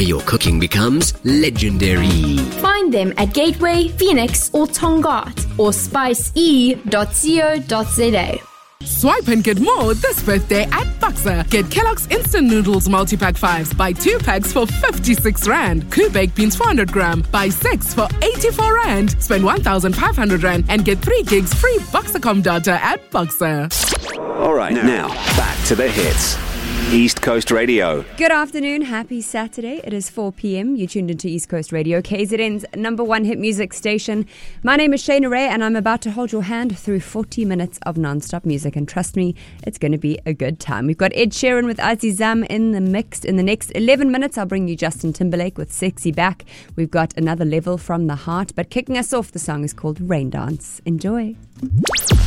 where your cooking becomes legendary. Find them at Gateway, Phoenix or Tongaat or spicee.co.za. Swipe and get more this birthday at Boxer. Get Kellogg's Instant Noodles Multi-Pack 5s. Buy 2 packs for 56 Rand. Coup Baked Beans 400 gram. Buy 6 for 84 Rand. Spend 1,500 Rand and get 3 gigs free Boxercom data at Boxer. All right, now back to the hits. East Coast Radio. Good afternoon. Happy Saturday. It is 4 p.m. You tuned into East Coast Radio, KZN's number one hit music station. My name is Shayna Ray, and I'm about to hold your hand through 40 minutes of non-stop music. And trust me, it's going to be a good time. We've got Ed Sheeran with Azizam in the mix. In the next 11 minutes, I'll bring you Justin Timberlake with Sexy Back. We've got Another Level from The Heart. But kicking us off, the song is called Rain Dance. Enjoy.